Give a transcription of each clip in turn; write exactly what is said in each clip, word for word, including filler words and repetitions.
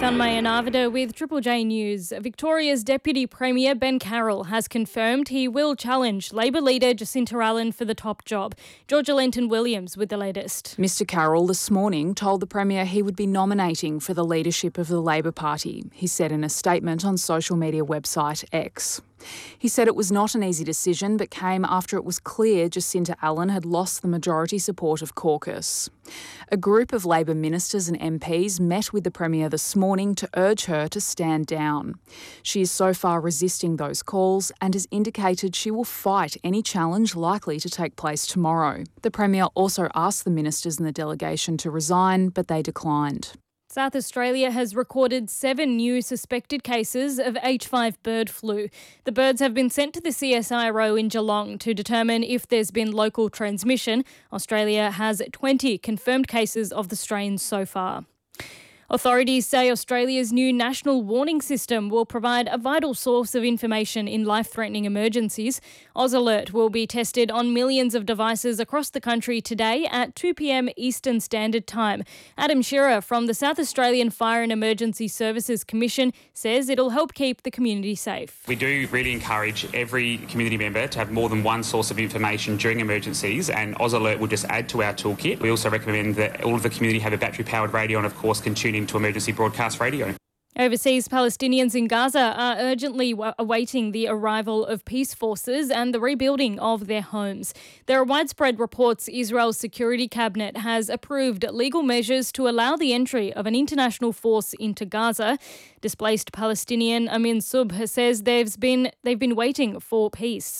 Sanmayanavada with Triple J News. Victoria's Deputy Premier Ben Carroll has confirmed he will challenge Labor leader Jacinta Allen for the top job. Georgia Lenton-Williams with the latest. Mister Carroll this morning told the Premier he would be nominating for the leadership of the Labor Party. He said in a statement on social media website X. He said it was not an easy decision, but came after it was clear Jacinta Allen had lost the majority support of caucus. A group of Labor ministers and M Ps met with the Premier this morning to urge her to stand down. She is so far resisting those calls and has indicated she will fight any challenge likely to take place tomorrow. The Premier also asked the ministers and the delegation to resign, but they declined. South Australia has recorded seven new suspected cases of H five bird flu. The birds have been sent to the C S I R O in Geelong to determine if there's been local transmission. Australia has twenty confirmed cases of the strain so far. Authorities say Australia's new national warning system will provide a vital source of information in life-threatening emergencies. AusAlert will be tested on millions of devices across the country today at two p.m. Eastern Standard Time. Adam Shearer from the South Australian Fire and Emergency Services Commission says it'll help keep the community safe. We do really encourage every community member to have more than one source of information during emergencies, and AusAlert will just add to our toolkit. We also recommend that all of the community have a battery-powered radio and, of course, can tune into emergency broadcast radio. Overseas Palestinians in Gaza are urgently awaiting the arrival of peace forces and the rebuilding of their homes. There are widespread reports Israel's security cabinet has approved legal measures to allow the entry of an international force into Gaza. Displaced Palestinian Amin Subh says they've been they've been waiting for peace.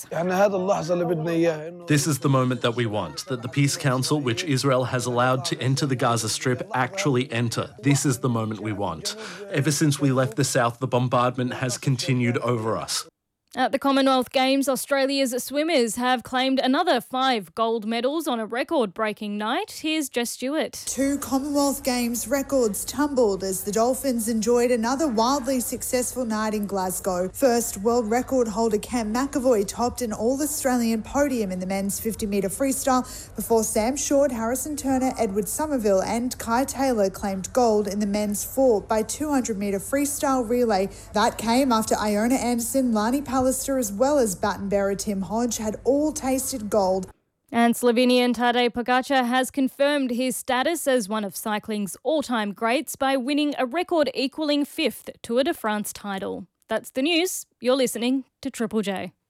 This is the moment that we want, that the Peace Council, which Israel has allowed to enter the Gaza Strip, actually enter. This is the moment we want. Ever since Since we left the south, the bombardment has continued over us. At the Commonwealth Games, Australia's swimmers have claimed another five gold medals on a record-breaking night. Here's Jess Stewart. Two Commonwealth Games records tumbled as the Dolphins enjoyed another wildly successful night in Glasgow. First, world record holder Cam McAvoy topped an all-Australian podium in the men's fifty metre freestyle before Sam Short, Harrison Turner, Edward Somerville and Kai Taylor claimed gold in the men's four by two hundred metre freestyle relay. That came after Iona Anderson, Lani Pallister as well as baton bearer Tim Hodge had all tasted gold. And Slovenian Tadej Pogačar has confirmed his status as one of cycling's all-time greats by winning a record-equalling fifth Tour de France title. That's the news. You're listening to Triple J.